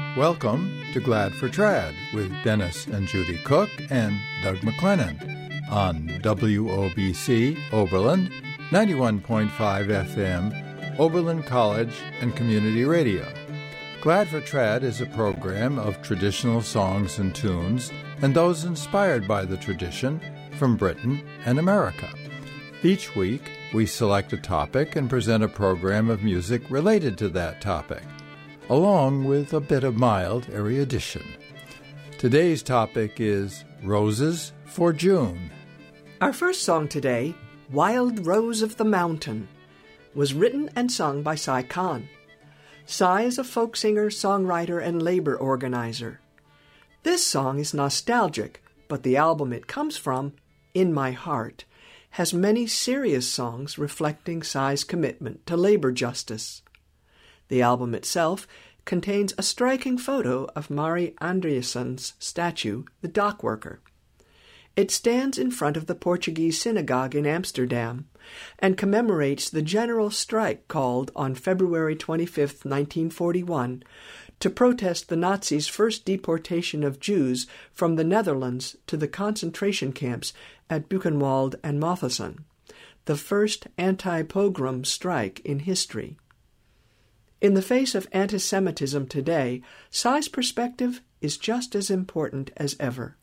Welcome to Glad for Trad with Dennis and Judy Cook and Doug McLennan on WOBC Oberlin, 91.5 FM, Oberlin College and Community Radio. Glad for Trad is a program of traditional songs and tunes and those inspired by the tradition from Britain and America. Each week, we select a topic and present a program of music related to that topic, along with a bit of mild erudition. Today's topic is Roses for June. Our first song today, Wild Rose of the Mountain, was written and sung by Cy Kahn. Cy is a folk singer, songwriter, and labor organizer. This song is nostalgic, but the album it comes from, In My Heart, has many serious songs reflecting Cy's commitment to labor justice. The album itself contains a striking photo of Mari Andreasson's statue, The Dock Worker. It stands in front of the Portuguese synagogue in Amsterdam and commemorates the general strike called on February 25, 1941, to protest the Nazis' first deportation of Jews from the Netherlands to the concentration camps at Buchenwald and Mauthausen, the first anti-pogrom strike in history. In the face of anti-Semitism today, Cy's perspective is just as important as ever.